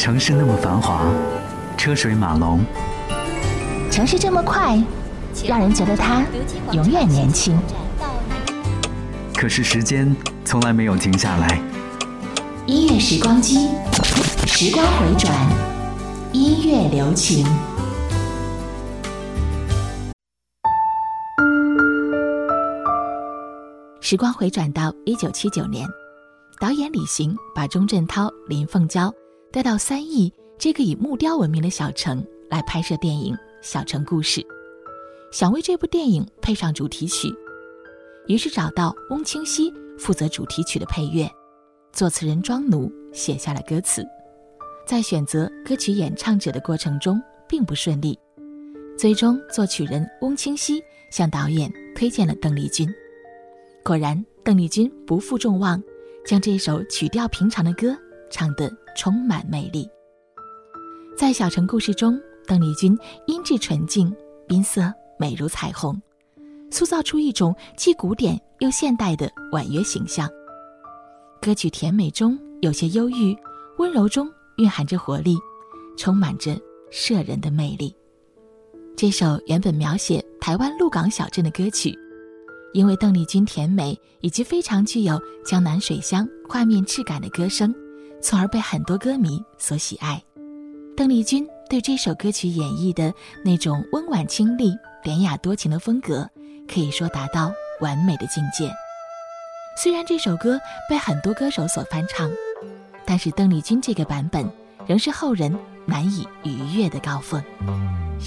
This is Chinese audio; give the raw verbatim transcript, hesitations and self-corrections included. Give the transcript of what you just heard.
城市那么繁华，车水马龙， 城市这么快，让人觉得它永远年轻。 可是时间从来没有停下来。 音乐时光机，时光回转，音乐留情。时光回转到一九七九年，导演李行把钟镇涛、林凤娇带到三义这个以木雕闻名的小城来拍摄电影《小城故事》，想为这部电影配上主题曲，于是找到翁清溪负责主题曲的配乐，作词人庄奴写下了歌词。在选择歌曲演唱者的过程中并不顺利，最终作曲人翁清溪向导演推荐了邓丽君。果然邓丽君不负众望，将这首曲调平常的歌唱得充满魅力。在小城故事中，邓丽君音质纯净，音色美如彩虹，塑造出一种既古典又现代的婉约形象。歌曲甜美中有些忧郁，温柔中蕴含着活力，充满着摄人的魅力。这首原本描写台湾鹿港小镇的歌曲，因为邓丽君甜美以及非常具有江南水乡画面质感的歌声，从而被很多歌迷所喜爱。邓丽君对这首歌曲演绎的那种温婉清丽、典雅多情的风格，可以说达到完美的境界。虽然这首歌被很多歌手所翻唱，但是邓丽君这个版本仍是后人难以逾越的高峰。